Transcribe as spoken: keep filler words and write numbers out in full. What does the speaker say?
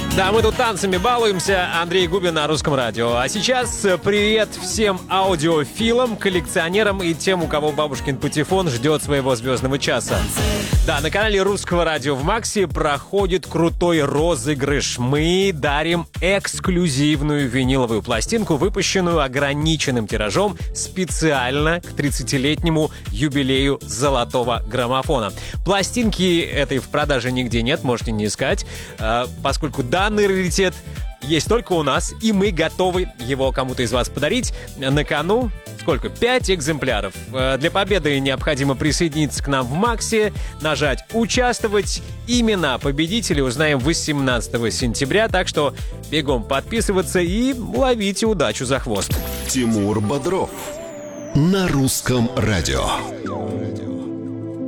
Да, мы тут танцами балуемся. Андрей Губин на Русском радио. А сейчас привет всем аудиофилам, коллекционерам и тем, у кого бабушкин патефон ждет своего звездного часа. Да, на канале Русского радио в Максе проходит крутой розыгрыш. Мы дарим эксклюзивную виниловую пластинку, выпущенную ограниченным тиражом специально к тридцатилетнему юбилею золотого граммофона. Пластинки этой в продаже нигде нет, можете не искать, поскольку данный раритет есть только у нас, и мы готовы его кому-то из вас подарить. На кону сколько? Пять экземпляров. Для победы необходимо присоединиться к нам в Максе, нажать «Участвовать». Имена победителей узнаем восемнадцатого сентября, так что бегом подписываться и ловите удачу за хвост. Тимур Бодров на Русском радио.